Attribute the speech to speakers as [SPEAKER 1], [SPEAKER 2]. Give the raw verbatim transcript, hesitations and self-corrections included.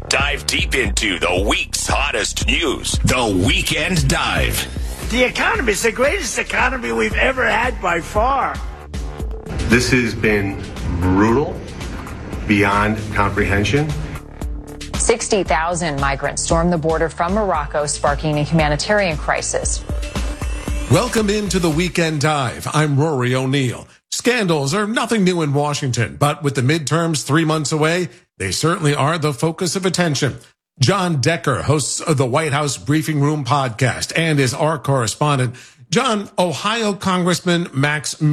[SPEAKER 1] Dive deep into the week's hottest news. The Weekend Dive.
[SPEAKER 2] The economy is the greatest economy we've ever had by far.
[SPEAKER 3] This has been brutal, beyond comprehension.
[SPEAKER 4] sixty thousand migrants stormed the border from Morocco, sparking a humanitarian crisis.
[SPEAKER 5] Welcome into the Weekend Dive. I'm Rory O'Neill. Scandals are nothing new in Washington, but with the midterms three months away, they certainly are the focus of attention. John Decker hosts the White House Briefing Room podcast and is our correspondent. John, Ohio Congressman Max